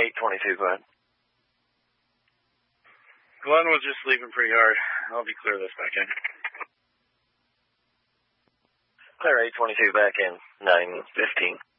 822, go ahead. Glenn was just sleeping pretty hard. I'll be clear this back in. Clear 822 back in, 915.